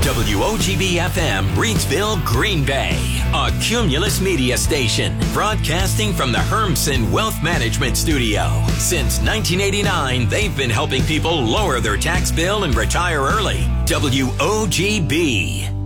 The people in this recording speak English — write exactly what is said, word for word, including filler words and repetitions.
W O G B F M, Reidsville, Green Bay, a Cumulus Media station, broadcasting from the Hermsen Wealth Management Studio. Since nineteen eighty-nine, they've been helping people lower their tax bill and retire early. W O G B.